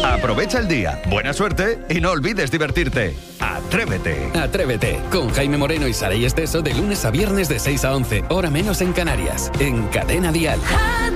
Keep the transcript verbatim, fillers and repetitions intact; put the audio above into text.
Aprovecha el día, buena suerte y no olvides divertirte. Atrévete. Atrévete con Jaime Moreno y Saray Esteso de lunes a viernes de seis a once, hora menos en Canarias, en Cadena Dial.